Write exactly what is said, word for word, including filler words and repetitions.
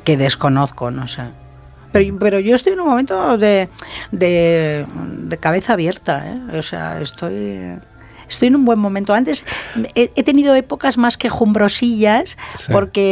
que desconozco, no sé. Pero, pero yo estoy en un momento de, de, de cabeza abierta, ¿eh? O sea, estoy... Estoy en un buen momento. Antes he, he tenido épocas más quejumbrosillas, sí. porque